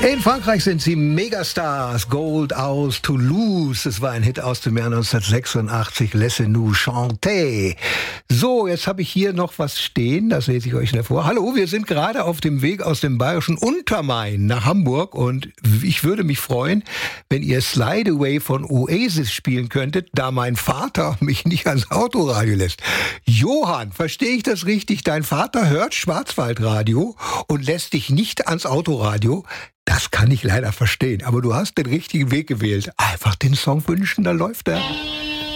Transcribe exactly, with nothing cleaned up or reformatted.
In Frankreich sind sie Megastars. Gold aus Toulouse. Es war ein Hit aus dem Jahr neunzehnhundertsechsundachtzig. Laissez-nous chanter. So, jetzt habe ich hier noch was stehen. Das lese ich euch schnell vor. Hallo, wir sind gerade auf dem Weg aus dem bayerischen Untermain nach Hamburg. Und ich würde mich freuen, wenn ihr Slide Away von Oasis spielen könntet, da mein Vater mich nicht ans Autoradio lässt. Johann, verstehe ich das richtig? Dein Vater hört Schwarzwaldradio und lässt dich nicht ans Autoradio? Das kann ich leider verstehen, aber du hast den richtigen Weg gewählt. Einfach den Song wünschen, da läuft er.